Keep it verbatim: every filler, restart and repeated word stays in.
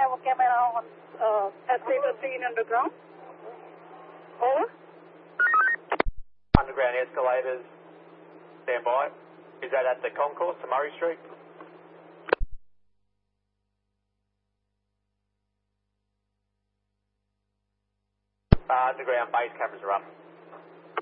have a camera on uh, S A fifteen underground. Over. Underground escalators, stand by. Is that at the concourse to Murray Street? Uh, underground base cameras are up.